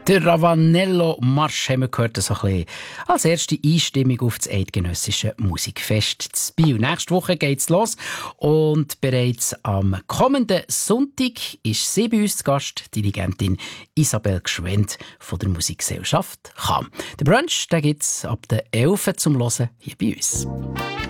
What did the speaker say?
Der Ravanello-Marsch haben wir gehört, so ein bisschen als erste Einstimmung auf das eidgenössische Musikfest zu Biel. Nächste Woche geht's los und bereits am kommenden Sonntag ist sie bei uns zu Gast, Dirigentin Isabel Gschwend von der Musikgesellschaft Cham. Der Brunch gibt's ab der 11 zum Hören hier bei uns.